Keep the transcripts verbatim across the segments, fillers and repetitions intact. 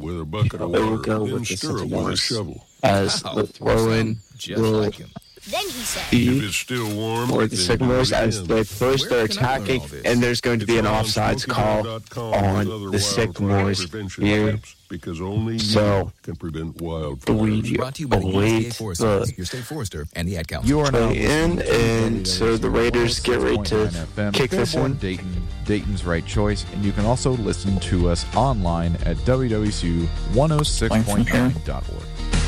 with a bucket of They will water, go then with the stir it with a shovel. As Wow, the throw-in just will like him. Then he said, If be it's still warm, for the then Sycamores do it as again. they push Where their can I learn attacking, all this? and there's going to be an It's on offsides smoky call dog dot com on with other the wildfire Sycamores prevention here. tips, because only you So, can prevent wildfires. We Brought to you by the U S D A await Forest the Service, your state forester, and the Ad Council. You are now play in, listening to and so the Raiders get ready to F M, kick this Fairborn in. Dayton, Dayton's right choice, and you can also listen to us online at w w c one oh six point nine dot org.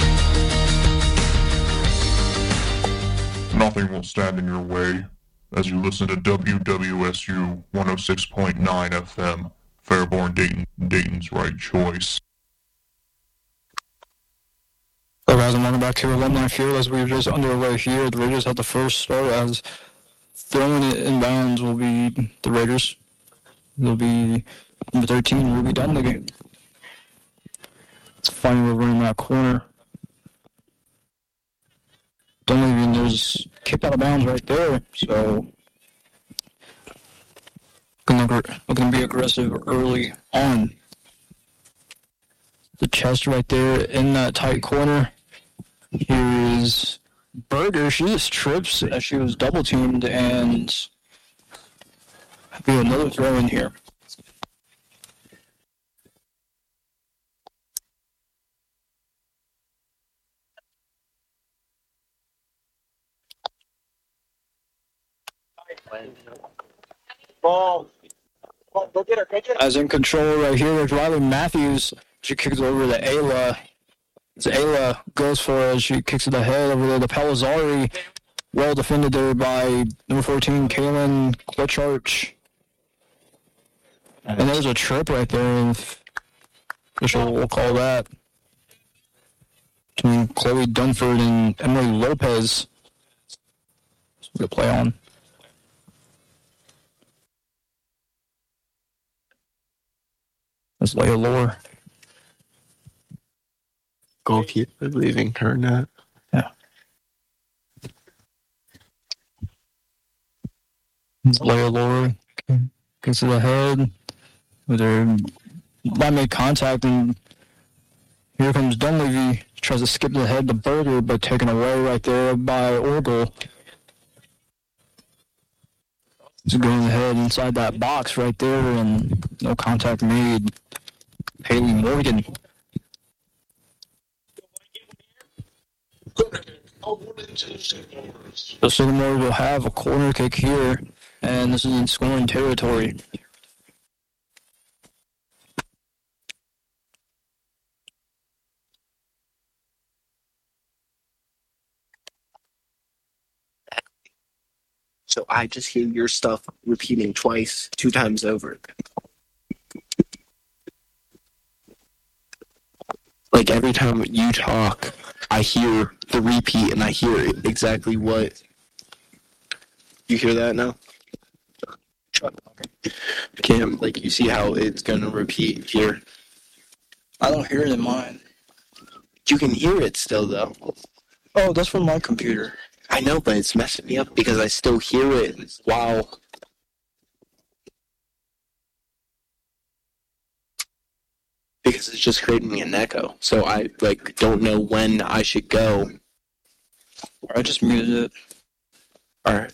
Nothing will stand in your way as you listen to W W S U one oh six point nine F M, Fairborn Dayton, Dayton's right choice. Hello guys, and welcome back to Alumni Field. As we were just underway here, the Raiders had the first start, as throwing it in bounds will be the Raiders. They'll be number thirteen, Ruby Dunleavy. It's funny we're running that corner. Dunleavy, and there's kicked out of bounds right there, so looking to be aggressive early on. The chest right there in that tight corner. Here is Berger. She just trips as she was double teamed, and be another throw in here. Ball. Go get her, go get her. As in control right here with Riley Matthews. She kicks it over to Ayla. As Ayla goes for it, she kicks it ahead over there to Palazzari. Well defended there by number fourteen, Kaylin Klitscharch. And there's a trip right there, and official will call that. Between Chloe Dunford and Emily Lopez. Good play on. That's Leia Lore. Goalkeeper leaving her net. Yeah. It's Leia Lore. Gets to the head. With her not made contact, and here comes Dunleavy. Tries to skip the head to Berger, but taken away right there by Orgel. He's going ahead inside that box right there, and no contact made. Haley Morgan. The Sycamores will have a corner kick here, and this is in scoring territory. So I just hear your stuff repeating twice, two times over. Like every time you talk, I hear the repeat and I hear exactly what. You hear that now? Cam, like you see how it's going to repeat here? I don't hear it in mine. You can hear it still though. Oh, that's from my computer. I know, but it's messing me up because I still hear it while... Because it's just creating me an echo. So I, like, don't know when I should go. I just muted it. Alright.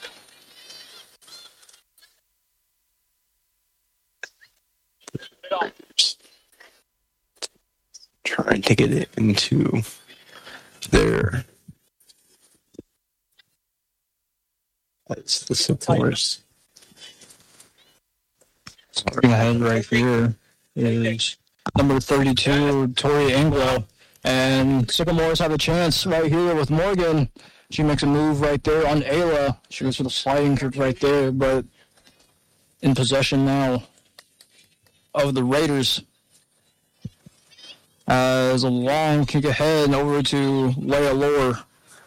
Trying to get it into their... That's the Sycamores. Starting ahead right here is number thirty-two, Tori Anglo. And Sycamores have a chance right here with Morgan. She makes a move right there on Ayla. She goes for the sliding kick right there, but in possession now of the Raiders. As a long kick ahead over to Leia Lore.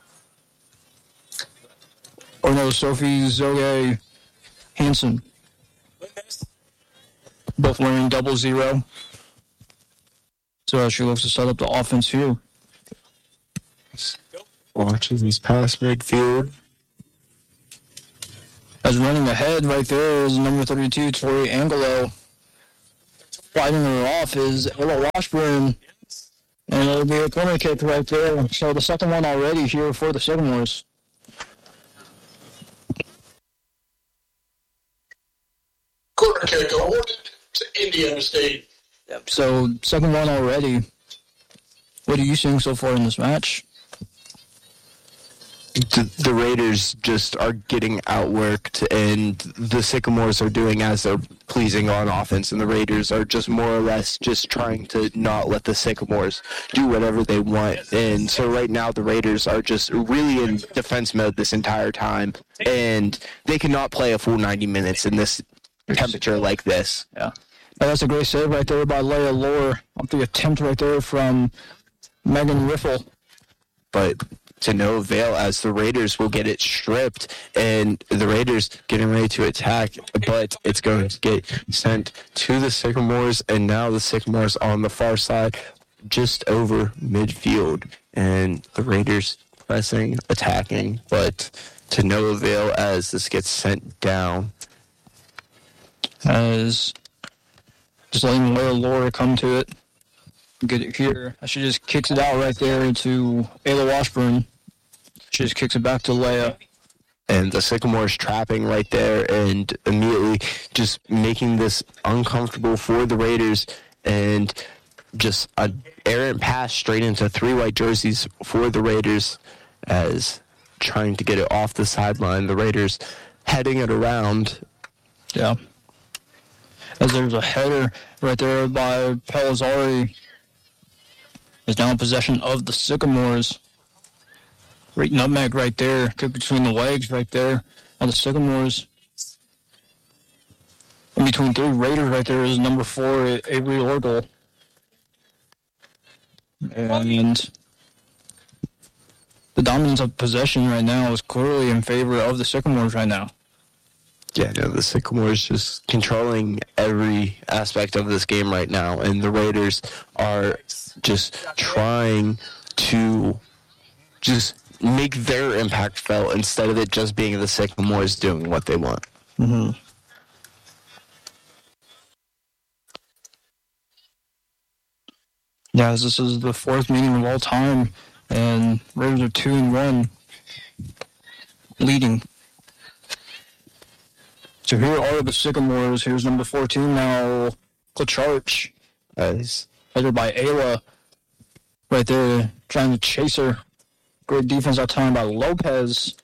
Or no, Sophie Zoe Hansen. Both wearing double zero. So as she looks to set up the offense here. Watching these past midfield. As running ahead right there is number thirty-two, Tori Angelo. fighting her off is Ella Washburn. And it'll be a corner kick right there. So the second one already here for the Sycamores. Corner kick awarded to Indiana State. Yep. So second one already. What are you seeing so far in this match? The, the Raiders just are getting outworked, and the Sycamores are doing as they're pleasing on offense, and the Raiders are just more or less just trying to not let the Sycamores do whatever they want. And so right now the Raiders are just really in defense mode this entire time, and they cannot play a full ninety minutes in this temperature like this. Yeah. Now that's a great save right there by Leia Lohr. Off the attempt right there from Megan Riffle. But to no avail, as the Raiders will get it stripped, and the Raiders getting ready to attack, but it's going to get sent to the Sycamores, and now the Sycamores on the far side, just over midfield, and the Raiders pressing, attacking, but to no avail as this gets sent down. As just letting Leia Lohr come to it. Get it here. She just kicks it out right there to Ayla Washburn. She just kicks it back to Leia. And the Sycamores trapping right there and immediately just making this uncomfortable for the Raiders, and just an errant pass straight into three white jerseys for the Raiders as trying to get it off the sideline. The Raiders heading it around. Yeah. As there's a header right there by Pellizzari. Is now in possession of the Sycamores. Great nutmeg right there. Kick between the legs right there on the Sycamores. In between three Raiders right there is number four, Avery Orgel. And the dominance of possession right now is clearly in favor of the Sycamores right now. Yeah, no, the Sycamores just controlling every aspect of this game right now, and the Raiders are just trying to just make their impact felt instead of it just being the Sycamores doing what they want. Mm-hmm. Yeah, this is the fourth meeting of all time, and Raiders are two and one, leading. So here are the Sycamores. Here's number fourteen now, Klacharch, As headed by Ayla, right there, trying to chase her. Great defense that time by Lopez.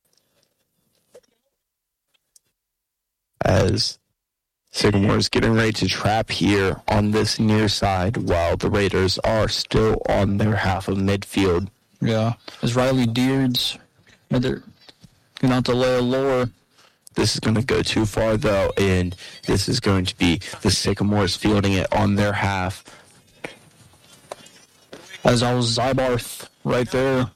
as Sycamores getting ready to trap here on this near side while the Raiders are still on their half of midfield. Yeah, as Riley Deards, getting out to Leia Lohr. This is going to go too far, though, and this is going to be the Sycamores fielding it on their half. As I was Zybarth right there.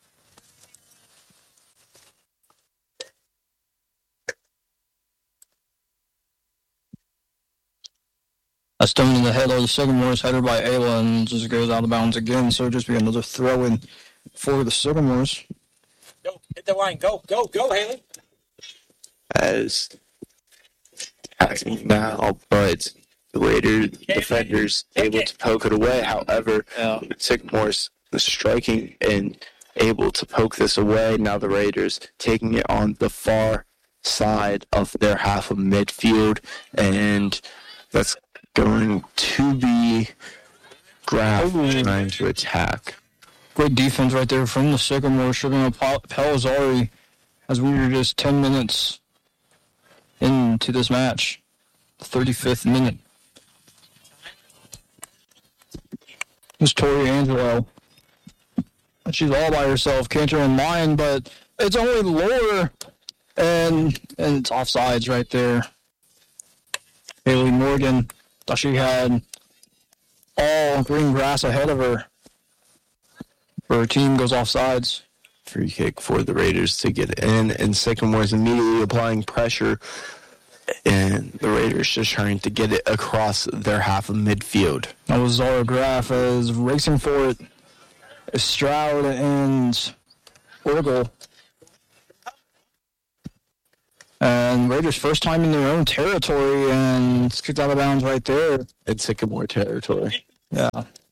A stone in the head of the Sycamores, headed by Ayla, and just goes out of bounds again. So it'll just be another throw-in for the Sycamores. Go, hit the line. Go, go, go, Haley. As attacking now, but the Raider defenders able to poke it away. However, Yeah. Sycamores striking and able to poke this away. Now the Raiders taking it on the far side of their half of midfield, and that's going to be Graf Oh. trying to attack. Great defense right there from the Sycamores, stripping up Pel- Pellizzari as we were just ten minutes into this match. thirty-fifth minute. It's Tori Angelo. And she's all by herself, can't turn line, but it's only Lohr, and and it's offsides right there. Haley Morgan thought she had all green grass ahead of her. Her team goes offsides. Free kick for the Raiders to get in, and Sycamores immediately applying pressure, and the Raiders just trying to get it across their half of midfield. That was Zara Graf is racing for it. Stroud and Orgel. And Raiders first time in their own territory, and it's kicked out of bounds right there. It's Sycamore territory. Yeah.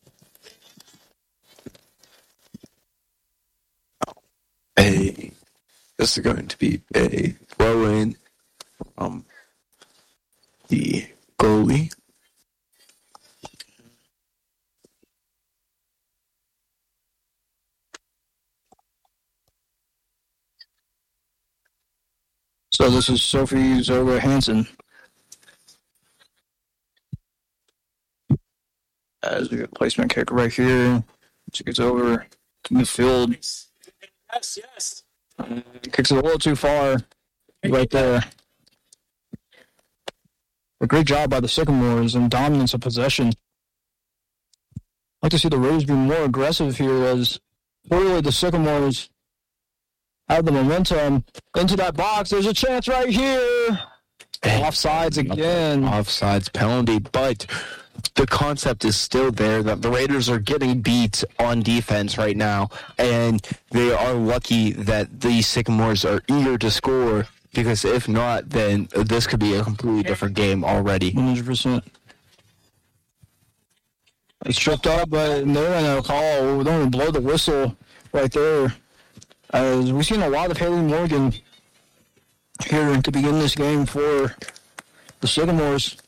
A, this is going to be a throw-in from the goalie. So this is Sophie Zoga Hansen. As a placement kick right here. She gets over to midfield. Yes, yes. Uh, kicks it a little too far. Right there. A great job by the Sycamores and dominance of possession. I'd like to see the Raiders be more aggressive here as clearly the Sycamores have the momentum into that box. There's a chance right here. Offsides again. Offsides penalty, but the concept is still there that the Raiders are getting beat on defense right now, and they are lucky that the Sycamores are eager to score, because if not, then this could be a completely different game already. one hundred percent. It's tripped up, but they're going to call. We're going to blow the whistle right there. As we've seen a lot of Haley Morgan here to begin this game for the Sycamores.